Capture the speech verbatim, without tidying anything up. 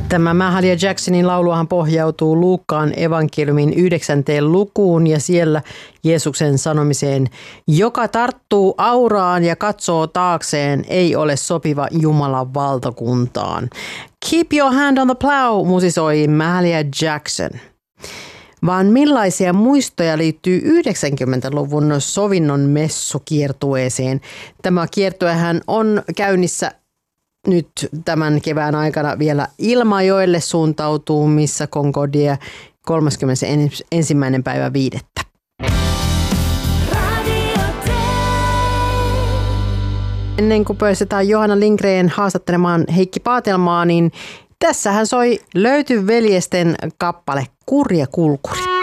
Tämä Mahalia Jacksonin lauluhan pohjautuu Luukkaan evankeliumin yhdeksänteen lukuun ja siellä Jeesuksen sanomiseen, joka tarttuu auraan ja katsoo taakseen, ei ole sopiva Jumalan valtakuntaan. Keep your hand on the plow, musisoi Mahalia Jackson. Vaan millaisia muistoja liittyy yhdeksänkymmentäluvun sovinnon messukiertueeseen? Tämä kiertuehän on käynnissä nyt tämän kevään aikana vielä Ilmajoelle suuntautuu, missä Concordia kolmaskymmenesensimmäinen päivä viidettä. Ennen kuin pääsetään Johanna Lindgren haastattelemaan Heikki Paatelmaa, niin tässähän soi Löyty veljesten kappale Kurja kulkuri.